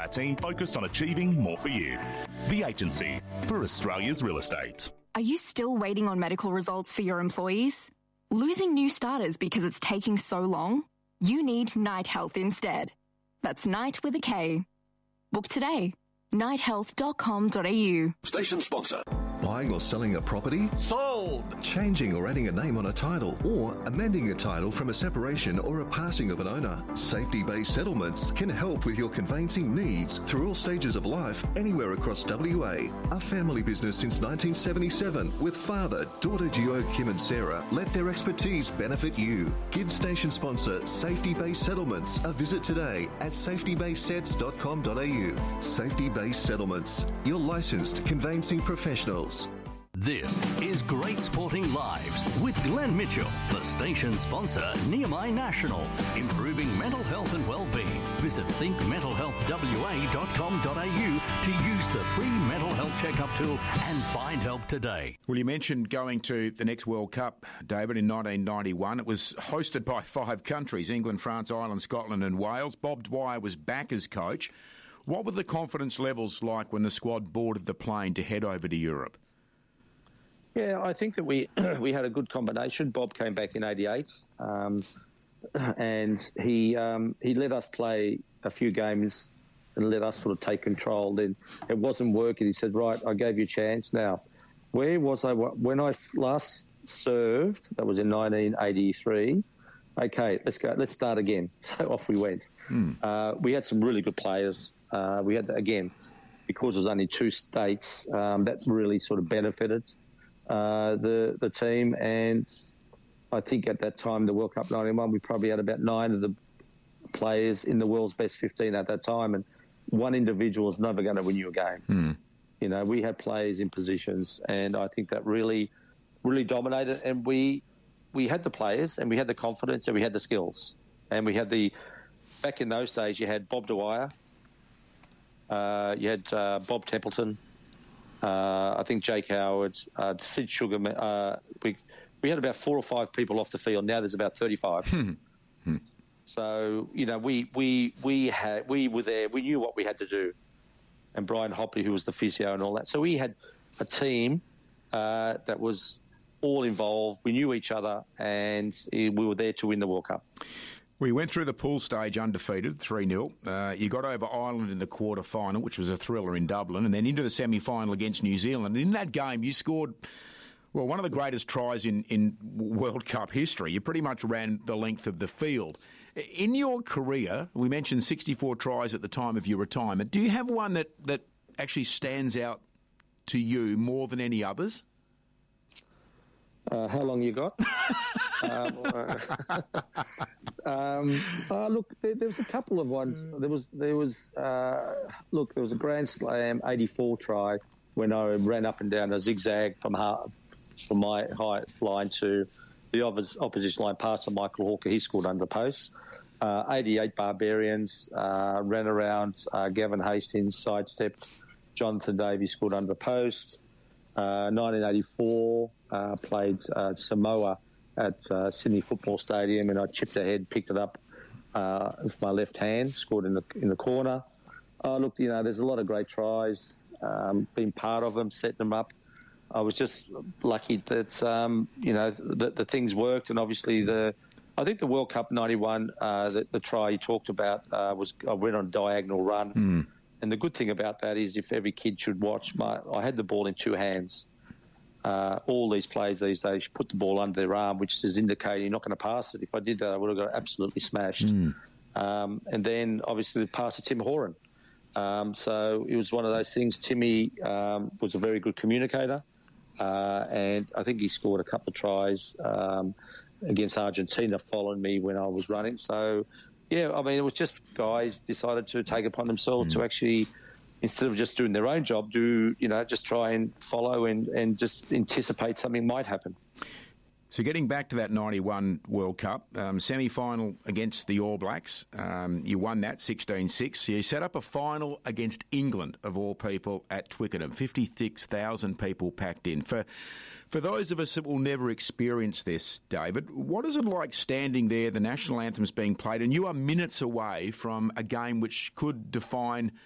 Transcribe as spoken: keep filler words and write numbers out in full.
our team focused on achieving more for you. The Agency for Australia's real estate. Are you still waiting on medical results for your employees? Losing new starters because it's taking so long? You need Night Health instead. That's Night with a K. Book today. night health dot com dot a u. Station sponsor. Buying or selling a property? Sold! Changing or adding a name on a title or amending a title from a separation or a passing of an owner. Safety-based settlements can help with your conveyancing needs through all stages of life anywhere across W A. A family business since nineteen seventy-seven with father, daughter duo Kim and Sarah let their expertise benefit you. Give station sponsor Safety-Based Settlements a visit today at safety based sets dot com dot a u. Safety-Based Settlements, your licensed conveyancing professionals. This is Great Sporting Lives with Glenn Mitchell, the station sponsor, Nehemiah National, improving mental health and well-being. Visit think mental health w a dot com dot a u to use the free mental health checkup tool and find help today. Well, you mentioned going to the next World Cup, David, in nineteen ninety-one. It was hosted by five countries, England, France, Ireland, Scotland and Wales. Bob Dwyer was back as coach. What were the confidence levels like when the squad boarded the plane to head over to Europe? Yeah, I think that we we had a good combination. Bob came back in eighty-eight, um, and he um, he let us play a few games and let us sort of take control. Then it wasn't working. He said, "Right, I gave you a chance. Now, where was I when I last served? That was in nineteen eighty-three. Okay, let's go. Let's start again." So off we went. Hmm. Uh, we had some really good players. Uh, we had, again, because it was only two states, um, that really sort of benefited uh, the the team. And I think at that time, the World Cup ninety-one, we probably had about nine of the players in the world's best fifteen at that time. And one individual is never going to win you a game. Hmm. You know, we had players in positions, and I think that really, really dominated. And we we had the players, and we had the confidence, and we had the skills. And we had the, back in those days, you had Bob Dwyer. Uh, you had uh, Bob Templeton, uh, I think Jake Howard, uh, Sid Sugarman. Uh, we we had about four or five people off the field. Now there's about thirty-five. Hmm. Hmm. So you know we we we had we were there. We knew what we had to do. And Brian Hopley, who was the physio and all that. So we had a team uh, that was all involved. We knew each other, and we were there to win the World Cup. We went through the pool stage undefeated, three nil. Uh, you got over Ireland in the quarter-final, which was a thriller in Dublin, and then into the semi-final against New Zealand. And in that game, you scored, well, one of the greatest tries in, in World Cup history. You pretty much ran the length of the field. In your career, we mentioned sixty-four tries at the time of your retirement. Do you have one that, that actually stands out to you more than any others? Uh, how long you got? um, uh, um, uh, look, there, there was a couple of ones. There was, there was. Uh, look, there was a Grand Slam eighty-four try when I ran up and down a zigzag from hard, from my high line to the opposition line, past to Michael Hawker. He scored under post. Uh, eighty-eight Barbarians uh, ran around. Uh, Gavin Hastings sidestepped. Jonathan Davies scored under post. Uh, nineteen eighty-four uh, played uh, Samoa at uh, Sydney Football Stadium, and I chipped ahead, picked it up uh, with my left hand, scored in the in the corner. Uh, look, you know, there's a lot of great tries. Um, being part of them, setting them up. I was just lucky that um, you know the, the things worked, and obviously the. I think the World Cup ninety-one, uh, the, the try you talked about uh, was I went on a diagonal run. Mm. And the good thing about that is if every kid should watch, my, I had the ball in two hands. Uh, all these players these days put the ball under their arm, which is indicating you're not going to pass it. If I did that, I would have got absolutely smashed. Mm. Um, and then, obviously, the pass to Tim Horan. Um, so it was one of those things. Timmy um, was a very good communicator, uh, and I think he scored a couple of tries um, against Argentina following me when I was running. So... yeah, I mean, it was just guys decided to take upon themselves mm. to actually, instead of just doing their own job, do, you know, just try and follow and, and just anticipate something might happen. So getting back to that ninety-one World Cup, um, semi-final against the All Blacks, um, you won that sixteen six. You set up a final against England, of all people, at Twickenham. fifty-six thousand people packed in. For for those of us that will never experience this, David, what is it like standing there, the national anthem's being played, and you are minutes away from a game which could define